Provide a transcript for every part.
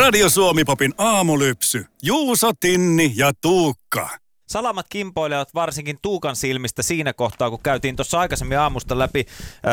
Radio Suomi-popin aamulypsy. Juuso, Tinni ja Tuukka. Salamat kimpoilevat varsinkin Tuukan silmistä siinä kohtaa, kun käytiin tuossa aikaisemmin aamusta läpi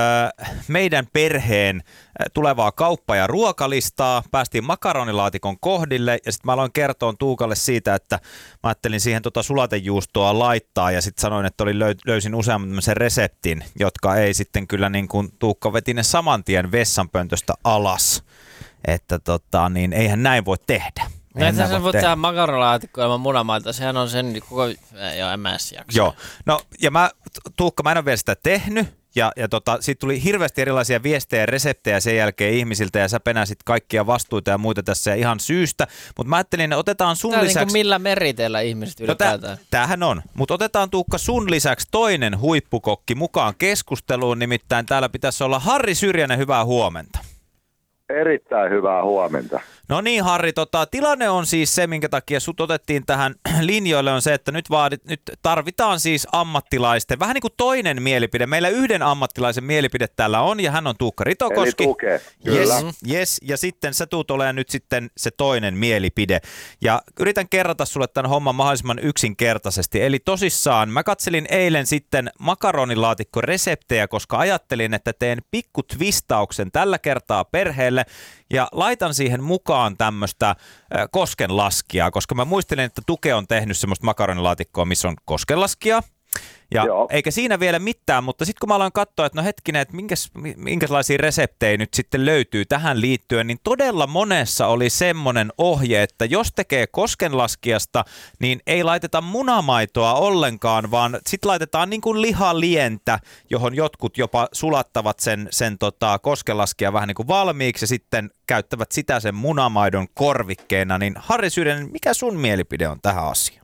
meidän perheen tulevaa kauppa- ja ruokalistaa. Päästiin makaronilaatikon kohdille ja sitten mä aloin kertoa Tuukalle siitä, että mä ajattelin siihen sulatejuustoa laittaa ja sitten sanoin, että löysin useamman sen reseptin, jotka ei sitten kyllä niin kuin Tuukka veti ne saman tien vessanpöntöstä alas. Että niin eihän näin voi tehdä. Näitä sä voit tehdä makaronilaatikkoa ilman munamaita, sehän on sen koko, joo, en mä edes jaksa. Joo, no ja Tuukka, mä en ole vielä sitä tehnyt, ja siitä tuli hirveästi erilaisia viestejä ja reseptejä sen jälkeen ihmisiltä, ja sä penäsit kaikkia vastuita ja muita tässä ihan syystä, mutta mä ajattelin, että otetaan sun Tää lisäksi... Niin millä meriteillä ihmiset ylipäätään? Tämähän on, mutta otetaan Tuukka sun lisäksi toinen huippukokki mukaan keskusteluun, nimittäin täällä pitäisi olla Harri Syrjänen, hyvää huomenta. Erittäin hyvää huomenta. No niin, Harri, tilanne on siis se, minkä takia sut otettiin tähän linjoille, on se, että nyt tarvitaan siis ammattilaisten, vähän niin kuin toinen mielipide. Meillä yhden ammattilaisen mielipide täällä on, ja hän on Tuukka Ritokoski. Eli Tuke, kyllä. Yes, ja sitten sä tuut olemaan nyt sitten se toinen mielipide. Ja yritän kerrata sulle tämän homman mahdollisimman yksinkertaisesti. Eli tosissaan, mä katselin eilen sitten makaronilaatikkoreseptejä, koska ajattelin, että teen pikku twistauksen tällä kertaa perheelle, ja laitan siihen mukaan tämmöistä koskenlaskijaa, koska mä muistelin, että Tuke on tehnyt semmoista makaronilaatikkoa, missä on koskenlaskija. Ja eikä siinä vielä mitään, mutta sitten kun mä aloin katsoa, että no hetkinen, että minkälaisia reseptejä nyt sitten löytyy tähän liittyen, niin todella monessa oli semmoinen ohje, että jos tekee koskenlaskijasta, niin ei laiteta munamaitoa ollenkaan, vaan sitten laitetaan niin kuin lihalientä, johon jotkut jopa sulattavat sen koskenlaskija vähän niin kuin valmiiksi ja sitten käyttävät sitä sen munamaidon korvikkeena. Niin Harri Syrjänen, mikä sun mielipide on tähän asiaan?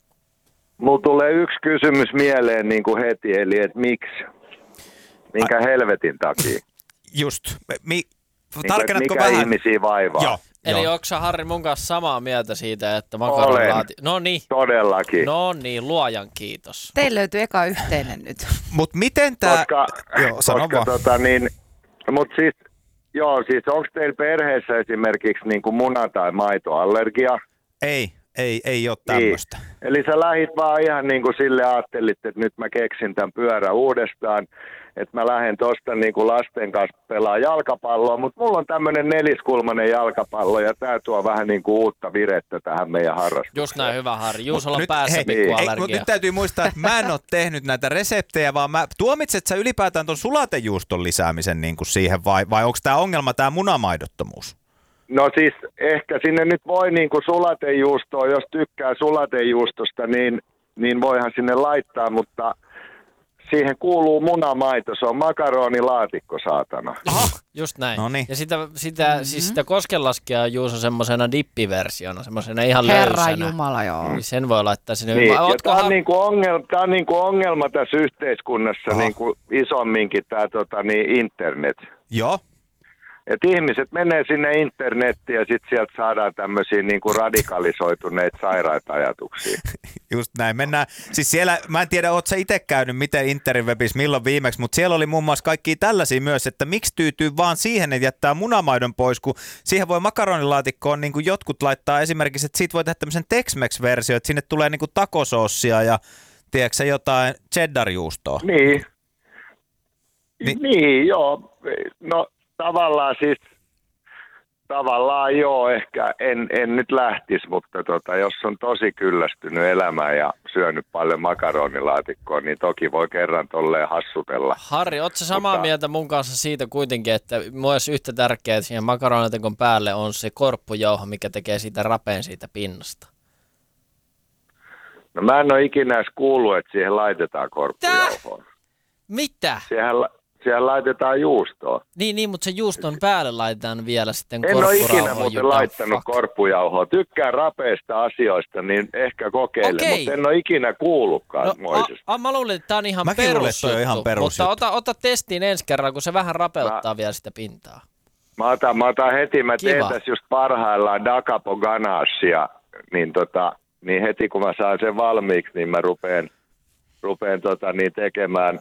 Mulla tulee yksi kysymys mieleen niin kuin heti, eli että miksi? Minkä helvetin takia? Just. Tarkennatko mikä vähän? Ihmisiä vaivaa? Joo. Eli onko sä, Harri, mun kanssa samaa mieltä siitä, että No niin. Todellakin. No niin, luojan kiitos. Teillä löytyy eka yhteinen nyt. Mut miten tää... siis onko teillä perheessä esimerkiksi niin kuin muna- tai maitoallergia? Ei ole tämmöistä. Niin. Eli sä lähit vaan ihan niin kuin sille ajattelit, että nyt mä keksin tämän pyörän uudestaan, että mä lähden tosta niin kuin lasten kanssa pelaa jalkapalloa, mutta mulla on tämmöinen neliskulmainen jalkapallo ja tää tuo vähän niin kuin uutta virettä tähän meidän harrastukseen. Just näin, hyvä Harri. Juusolla on päässä pikkuallergia. Mutta nyt täytyy muistaa, että mä en ole tehnyt näitä reseptejä, vaan tuomitset sä ylipäätään ton sulatejuuston lisäämisen niin kuin siihen vai onko tää ongelma tää munamaidottomuus? No siis ehkä sinne nyt voi niin kuin sulatejuustoa, jos tykkää sulatejuustosta, niin voihan sinne laittaa, mutta siihen kuuluu munamaito, se on makaronilaatikko, saatana. Aha, just näin. Noniin. Ja siis sitä koskenlaskijaa Juuso semmoisena dippiversiona, semmoisena ihan Herra löysänä. Jumala, joo. Niin sen voi laittaa sinne. Niin, tämä on niin kuin ongelma tässä yhteiskunnassa niin kuin isomminkin tämä internet. Joo. Että ihmiset menee sinne internettiin ja sitten sieltä saadaan tämmöisiä niin kuin radikalisoituneita sairaita ajatuksia. Just näin, mennään. Siis siellä, mä en tiedä, ootko sä itse käynyt miten interwebissä milloin viimeksi, mutta siellä oli muun muassa kaikkia tällaisia myös, että miksi tyytyy vaan siihen, että jättää munamaidon pois, kun siihen voi makaronilaatikkoon niin kuin jotkut laittaa esimerkiksi, että siitä voi tehdä tämmöisen Tex-Mex-versio, että sinne tulee niin kuin takosoossia ja tiedätkö sä jotain cheddar-juustoa. Niin, joo. No tavallaan joo, ehkä en nyt lähtisi, mutta jos on tosi kyllästynyt elämään ja syönyt paljon makaronilaatikkoa, niin toki voi kerran tolleen hassutella. Harri, ootko sä samaa mieltä mun kanssa siitä kuitenkin, että myös yhtä tärkeää, että siihen makaronilaatikon päälle on se korppujauho, mikä tekee siitä rapeen siitä pinnasta? No mä en ole ikinä edes kuullut, että siihen laitetaan korppujauhoa. Mitä? Siellä laitetaan juustoa. Niin, mutta se juuston päälle laitetaan vielä sitten En ole ikinä korppurauhoa. muuten laittanut korppujauhoa. Tykkään rapeista asioista, niin ehkä kokeile, mutta en ole ikinä kuullutkaan moisesta. Mä luulin, että tämä on ihan perusjuttu. Mutta ota testiin ensi kerran, kun se vähän rapeuttaa vielä sitä pintaa. Mä otan heti, mä teen tässä just parhaillaan da capo ganachea, niin heti kun mä saan sen valmiiksi, niin mä rupeen tekemään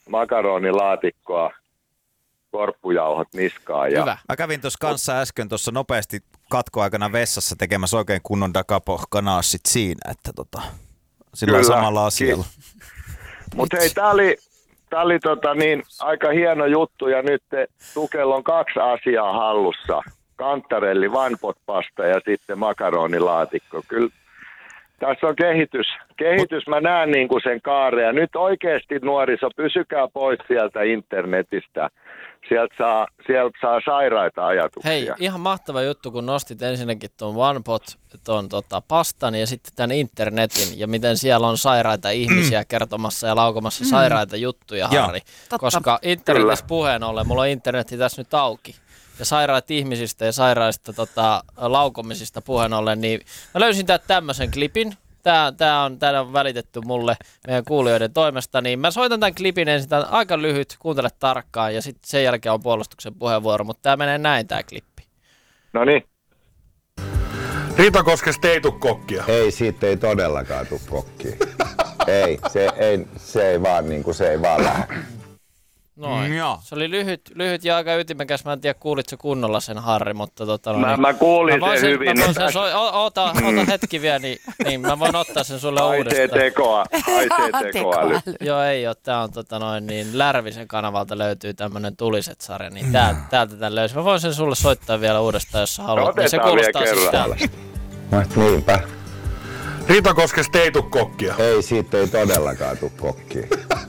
makaronilaatikkoa, korppujauhot niskaan. Hyvä. Mä kävin tuossa kanssa äsken tuossa nopeasti katkoaikana vessassa tekemässä oikein kunnon dakapohkanaa sit siinä, että sillä on samalla asialla. Mutta hei, tää oli aika hieno juttu ja nyt Tukella on 2 asiaa hallussa. Kantarelli, vanpot-pasta ja sitten makaronilaatikko. Kyllä tässä on kehitys. Mä näen niin kuin sen kaaren. Ja nyt oikeasti nuoriso, pysykää pois sieltä internetistä. Sieltä saa sairaita ajatuksia. Hei, ihan mahtava juttu, kun nostit ensinnäkin tuon OnePot, tuon pastan ja sitten tämän internetin. Ja miten siellä on sairaita ihmisiä kertomassa ja laukomassa sairaita juttuja, Harri. Koska internetissä puheen ollen, mulla on internetti tässä nyt auki. Ja sairaat ihmisistä ja sairaista laukomisista puheen ollen, niin mä löysin tämmöisen klipin. Tää on välitetty mulle meidän kuulijoiden toimesta, niin mä soitan tämän klipin ensin, tää on aika lyhyt, kuuntele tarkkaan ja sitten sen jälkeen on puolustuksen puheenvuoro, mutta tää menee näin tää klippi. No niin. Riitakoskesta ei tuu kokkia. Ei, siitä ei todellakaan tuu kokkia. se ei vaan lähde. Noin. Se oli lyhyt ja aika ytimekäs. Mä en tiedä, kuulitko kunnolla sen, Harri, mutta mä kuulin sen hyvin. Ota hetki vielä, niin mä voin ottaa sen sulle uudestaan. Haisee tekoäly. Joo, ei ole. Tää on Lärvisen kanavalta löytyy tämmönen Tuliset-sarja, niin täältä tän löysin. Mä voin sen sulle soittaa vielä uudestaan, jos sä haluat. Otetaan se kuulostaa vielä kerralla. Niinpä. Riitakoskesta ei tuu kokkia. Ei, siitä ei todellakaan tuu kokkia.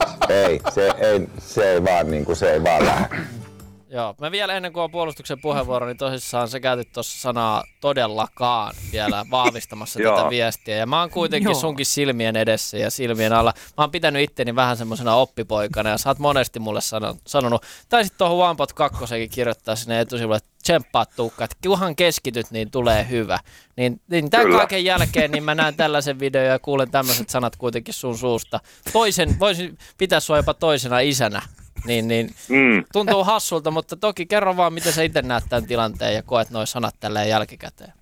se ei vaan lähde. Joo, mä vielä ennen kuin on puolustuksen puheenvuoro, niin tosissaan sä käytit tuossa sanaa todellakaan vielä vahvistamassa tätä viestiä. Ja mä oon kuitenkin sunkin silmien edessä ja silmien alla. Mä oon pitänyt itteni vähän semmosena oppipoikana ja sä oot monesti mulle sanonut, tai sit tuohon OnePot 2 kirjoittaa sinne etusivulle, että tsemppaat Tuukka, että kunhan keskityt, niin tulee hyvä. Niin tämän kaiken jälkeen niin mä näen tällaisen videon ja kuulen tämmöiset sanat kuitenkin sun suusta. Voisin pitää sua jopa toisena isänä. Tuntuu hassulta, mutta toki kerro vaan, miten sä itse näet tämän tilanteen ja koet noi sanat tälleen jälkikäteen.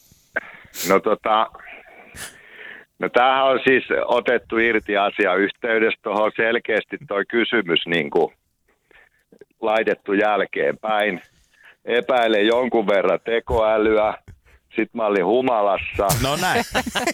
No tämähän on siis otettu irti asiayhteydestä, tuohon selkeästi toi kysymys niin kuin laitettu jälkeenpäin. Epäilen jonkun verran tekoälyä. Sitten mä olin humalassa. No näin.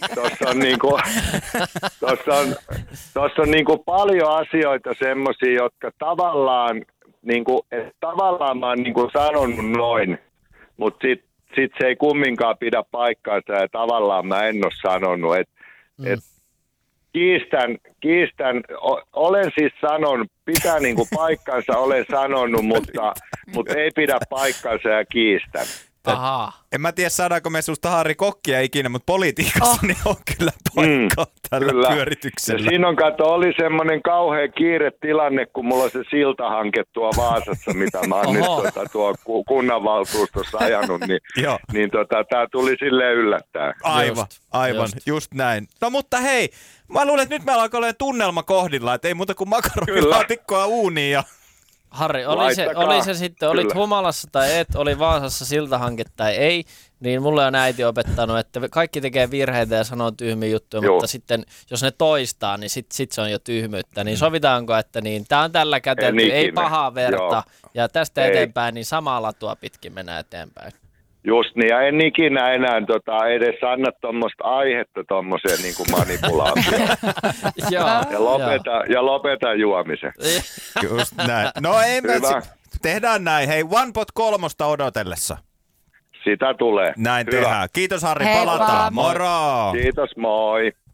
Tuossa on paljon asioita semmoisia, jotka tavallaan mä oon sanonut noin, mutta sit se ei kumminkaan pidä paikkaansa ja tavallaan mä en ole sanonut, että kiistän, olen siis sanonut, pitää paikkansa, olen sanonut, mutta ei pidä paikkansa ja kiistän. Ahaa. En mä tiedä, saadaanko me susta, Harri, kokkia ikinä, mutta politiikassa niin on kyllä paikkaa tällä pyörityksellä. Ja siinä oli semmoinen kauhean kiiretilanne, kun mulla on se siltahanke tuo Vaasassa, mitä mä oon nyt tuo kunnanvaltuustossa ajanut, niin tää tuli silleen yllättäen. Aivan, just näin. No mutta hei, mä luulen, että nyt meillä alkaa olla tunnelma kohdilla, että ei muuta kuin makaronilaatikkoa uuniin ja... Harri, oli se sitten, olit humalassa tai et, oli Vaasassa siltahanke tai ei, niin mulle on äiti opettanut, että kaikki tekee virheitä ja sanoo tyhmiä juttuja, mutta sitten jos ne toistaa, niin sit se on jo tyhmyyttä. Niin sovitaanko, että niin, tää on tällä kätelty, ei pahaa verta, ja tästä eteenpäin, niin samaa latua pitkin mennään eteenpäin. Just niin, ja en ikinä enää edes anna tuommoista aihetta tuommoiseen manipulaatioon. Ja lopeta juomisen. Just näin. No ei me tehdään näin. Hei, OnePot 3 odotellessa. Sitä tulee. Näin tehdään. Kiitos, Harri, palataan. Moro! Kiitos, moi.